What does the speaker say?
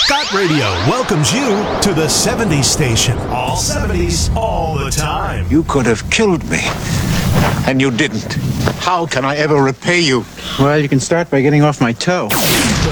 Got Radio welcomes you to the 70s station. All 70s, all the time. You could have killed me, and you didn't. How can I ever repay you? Well, you can start by getting off my toe. The